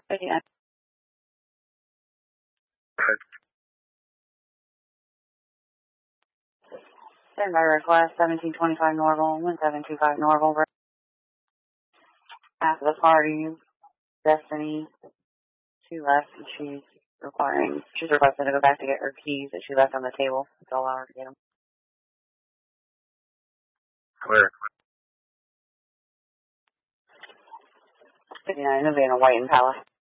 59. Standby request 1725 Norval, 1725 Norval. After the party, Destiny, she left and she's requesting to go back to get her keys that she left on the table. So I'll allow her to get them. Where? 59, it'll be in a white and Palace.